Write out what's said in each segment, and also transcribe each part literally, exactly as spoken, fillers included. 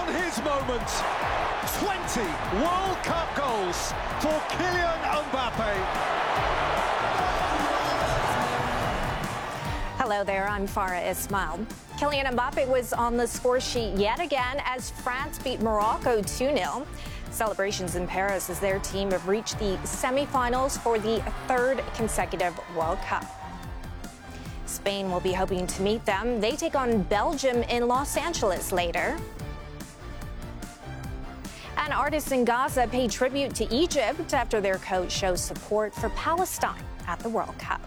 on his moment. twenty World Cup goals for Kylian Mbappe. Hello there, I'm Farah Ismail. Kylian Mbappe was on the score sheet yet again as France beat Morocco two nil. Celebrations in Paris as their team have reached the semi-finals for the third consecutive World Cup. Spain will be hoping to meet them. They take on Belgium in Los Angeles later. And artists in Gaza pay tribute to Egypt after their coach shows support for Palestine at the World Cup.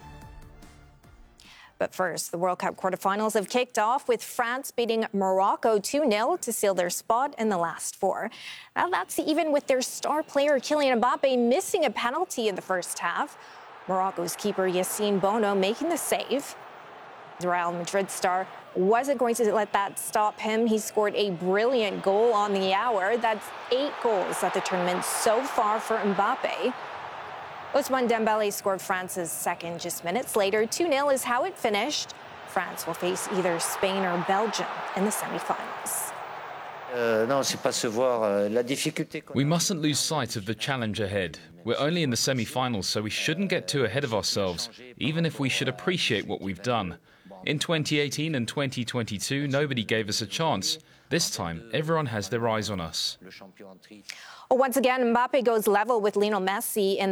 But first, the World Cup quarterfinals have kicked off with France beating Morocco two nil to seal their spot in the last four. Now, that's even with their star player Kylian Mbappe missing a penalty in the first half. Morocco's keeper Yassine Bono making the save. The Real Madrid star wasn't going to let that stop him. He scored a brilliant goal on the hour. That's eight goals at the tournament so far for Mbappe. Ousmane Dembele scored France's second just minutes later. two nil is how it finished. France will face either Spain or Belgium in the semi-finals. We mustn't lose sight of the challenge ahead. We're only in the semi-finals, so we shouldn't get too ahead of ourselves, even if we should appreciate what we've done. In twenty eighteen and twenty twenty-two, nobody gave us a chance. This time, everyone has their eyes on us. Once again, Mbappe goes level with Lionel Messi in